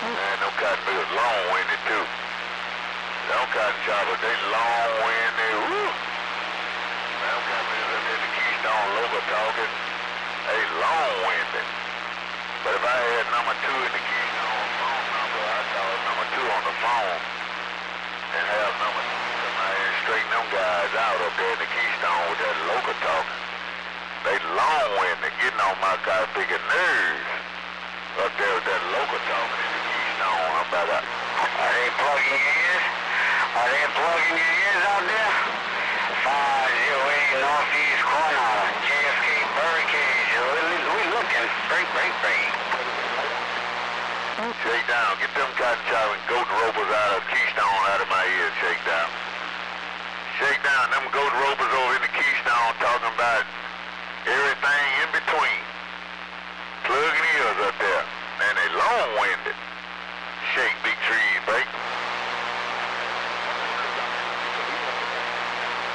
Man, them cotton pickers long-winded too. Them cotton choppers, they long-winded. Woo! Man, them cotton pickers up in the Keystone local talking, they long-winded. But if I had number 2 in the Keystone phone number, I'd call number 2 on the phone and have number 2 come out here and straighten them guys out up there in the Keystone with that local talking. They long-winded, getting on my cotton picker nerves up there with that local talking in the Keystone. I'm about to... Are they plugging your ears? Are they plugging your ears out there? 508 northeast corner, JFK Barricades. We looking. Break. Shake down. Get them cotton chopping goat ropers out of Keystone out of my ears. Shake down. Shake down. Them goat ropers over in the Keystone talking about everything in between. Plugging ears up